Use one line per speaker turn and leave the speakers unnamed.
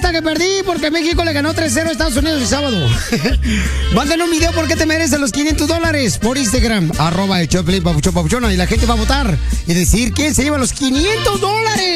apuesta que perdí porque México le ganó 3-0 a Estados Unidos el sábado. Manden un video porque te mereces los $500 por Instagram, @el show de Piolín, papuchona, y la gente va a votar y decir quién se lleva los $500.